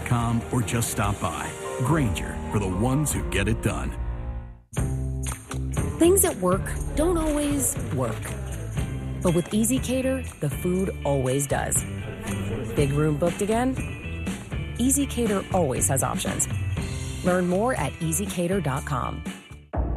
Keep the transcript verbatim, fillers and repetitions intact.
com or just stop by. Grainger, for the ones who get it done. Things at work don't always work. But with EasyCater, the food always does. Big room booked again? EasyCater always has options. Learn more at easy cater dot com.